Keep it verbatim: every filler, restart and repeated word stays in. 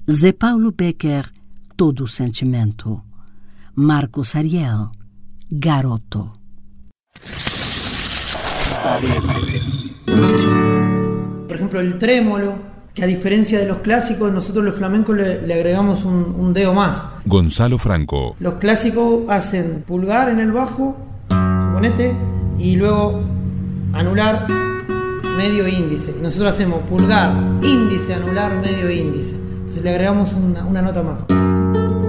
Zé Paulo Becker, Todo o Sentimento. Marcos Ariel, Garoto. Por ejemplo, el trémolo, que a diferencia de los clásicos, nosotros los flamencos le, le agregamos un, un dedo más. Gonzalo Franco. Los clásicos hacen pulgar en el bajo, suponete, y luego anular, medio índice. Y nosotros hacemos pulgar, índice, anular, medio índice. Entonces le agregamos una, una nota más.